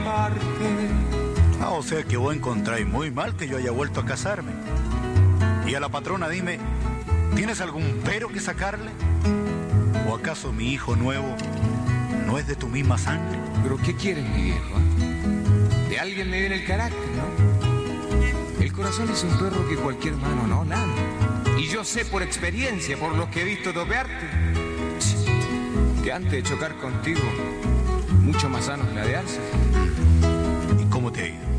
amarte. Ah, o sea que vos encontráis muy mal que yo haya vuelto a casarme. Y a la patrona dime, ¿tienes algún pero que sacarle? ¿O acaso mi hijo nuevo no es de tu misma sangre? ¿Pero qué quieres, mi viejo? De alguien me viene el carácter, ¿no? El corazón es un perro que cualquier mano no lame. Y yo sé por experiencia, por los que he visto topearte, que antes de chocar contigo, mucho más sano es ladearse. ¿Y cómo te ha ido?